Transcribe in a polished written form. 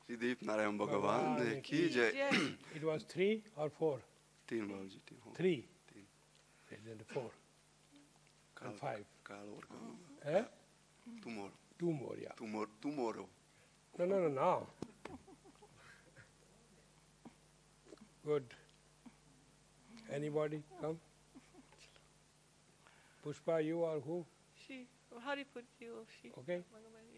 श्रीदीप नारायण भगवान की जय। It was 3 or 4? 3 बाबूजी 3. 3. Then 4. And 5. काल और करूँगा। Eh? 2 more. 2 more, yeah. Tomorrow. No. Good. Anybody come? Pushpa, you or who? She. Hariput, you or she. Okay. Bhagavan,